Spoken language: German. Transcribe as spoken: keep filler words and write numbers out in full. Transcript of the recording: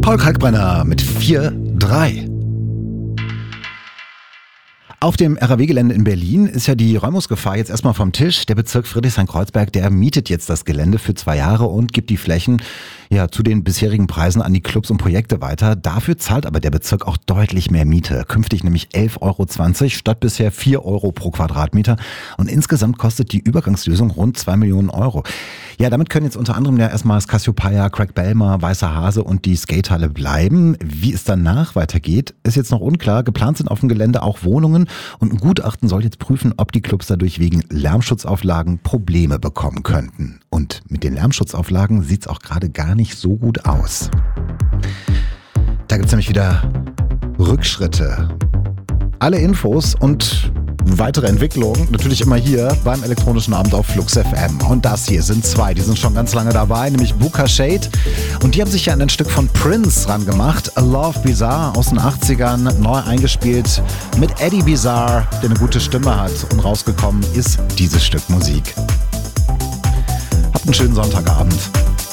Paul Kalkbrenner mit vier drei. Auf dem R A W-Gelände in Berlin ist ja die Räumungsgefahr jetzt erstmal vom Tisch. Der Bezirk Friedrichshain-Kreuzberg, der mietet jetzt das Gelände für zwei Jahre und gibt die Flächen ja zu den bisherigen Preisen an die Clubs und Projekte weiter. Dafür zahlt aber der Bezirk auch deutlich mehr Miete. Künftig nämlich elf Euro zwanzig statt bisher vier Euro pro Quadratmeter. Und insgesamt kostet die Übergangslösung rund zwei Millionen Euro. Ja, damit können jetzt unter anderem ja erstmal das Cassiopeia, Craig Belmar, Weißer Hase und die Skatehalle bleiben. Wie es danach weitergeht, ist jetzt noch unklar. Geplant sind auf dem Gelände auch Wohnungen und ein Gutachten soll jetzt prüfen, ob die Clubs dadurch wegen Lärmschutzauflagen Probleme bekommen könnten. Und mit den Lärmschutzauflagen sieht's auch gerade gar nicht so gut aus. Da gibt's nämlich wieder Rückschritte. Alle Infos und weitere Entwicklungen natürlich immer hier beim elektronischen Abend auf Flux F M. Und das hier sind zwei, die sind schon ganz lange dabei, nämlich Buka Shade. Und die haben sich ja an ein Stück von Prince ran gemacht, A Love Bizarre aus den achtzigern, neu eingespielt mit Eddie Bizarre, der eine gute Stimme hat. Und rausgekommen ist dieses Stück Musik. Habt einen schönen Sonntagabend.